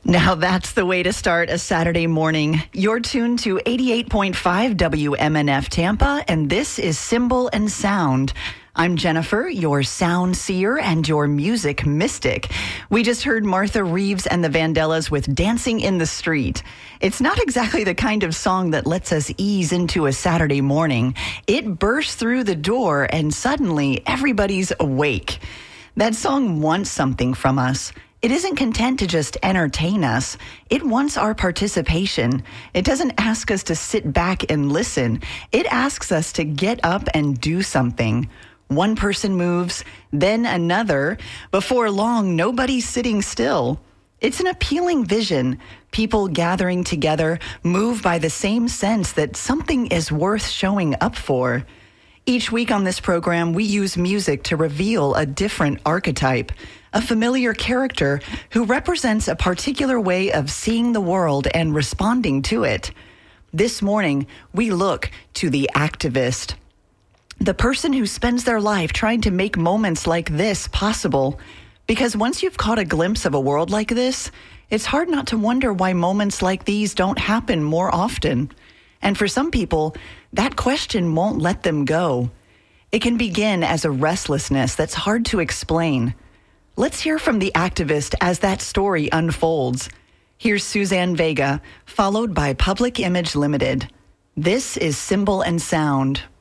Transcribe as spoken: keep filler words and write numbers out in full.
Now that's the way to start a Saturday morning. You're tuned to eighty-eight point five W M N F Tampa, and this is Symbol and Sound. I'm Jennifer, your sound seer and your music mystic. We just heard Martha Reeves and the Vandellas with Dancing in the Street. It's not exactly the kind of song that lets us ease into a Saturday morning. It bursts through the door and suddenly everybody's awake. That song wants something from us. It isn't content to just entertain us. It wants our participation. It doesn't ask us to sit back and listen. It asks us to get up and do something. One person moves, then another. Before long, nobody's sitting still. It's an appealing vision. People gathering together, moved by the same sense that something is worth showing up for. Each week on this program, we use music to reveal a different archetype, a familiar character who represents a particular way of seeing the world and responding to it. This morning, we look to the activist, the person who spends their life trying to make moments like this possible. Because once you've caught a glimpse of a world like this, it's hard not to wonder why moments like these don't happen more often. And for some people, that question won't let them go. It can begin as a restlessness that's hard to explain. Let's hear from the activist as that story unfolds. Here's Suzanne Vega, followed by Public Image Limited. This is Symbol and Sound.